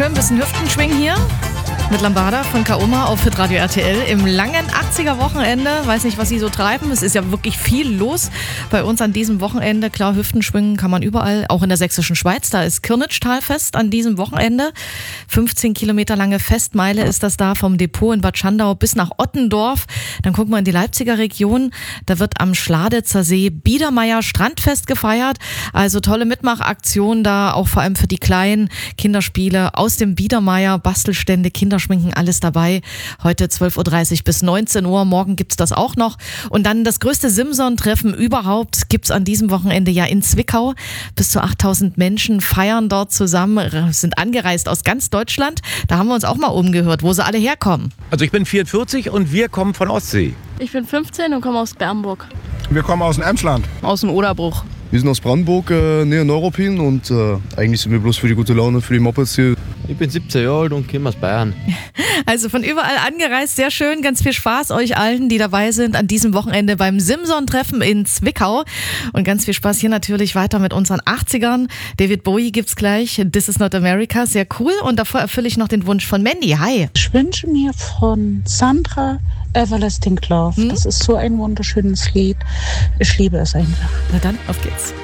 schön ein bisschen Hüftenschwingen hier mit Lambada von Kaoma auf Hitradio RTL im langen 80er-Wochenende. Weiß nicht, was Sie so treiben. Es ist ja wirklich viel los bei uns an diesem Wochenende. Klar, Hüftenschwingen kann man überall, auch in der sächsischen Schweiz. Da ist Kirnitschtalfest an diesem Wochenende. 15 Kilometer lange Festmeile ist das da vom Depot in Bad Schandau bis nach Ottendorf. Dann gucken wir in die Leipziger Region. Da wird am Schladitzer See Biedermeier Strandfest gefeiert. Also tolle Mitmachaktionen da, auch vor allem für die kleinen Kinderspiele aus dem Biedermeier, Bastelstände, Kinderschminken, alles dabei. Heute 12.30 Uhr bis 19 Uhr. Morgen gibt's das auch noch. Und dann das größte Simson-Treffen überhaupt gibt's an diesem Wochenende ja in Zwickau. Bis zu 8.000 Menschen feiern dort zusammen, sind angereist aus ganz Deutschland. Da haben wir uns auch mal umgehört, wo sie alle herkommen. Also ich bin 44 und wir kommen von Ostsee. Ich bin 15 und komme aus Bernburg. Wir kommen aus dem Emsland. Aus dem Oderbruch. Wir sind aus Brandenburg, näher Neuruppin und eigentlich sind wir bloß für die gute Laune, für die Mopeds hier. Ich bin 17 Jahre alt und komme aus Bayern. Also von überall angereist, sehr schön, ganz viel Spaß euch allen, die dabei sind an diesem Wochenende beim Simson-Treffen in Zwickau. Und ganz viel Spaß hier natürlich weiter mit unseren 80ern. David Bowie gibt's gleich, This Is Not America, sehr cool. Und davor erfülle ich noch den Wunsch von Mandy. Hi. Ich wünsche mir von Sandra Everlasting Love. Das ist so ein wunderschönes Lied. Ich liebe es einfach. Na dann, auf geht's.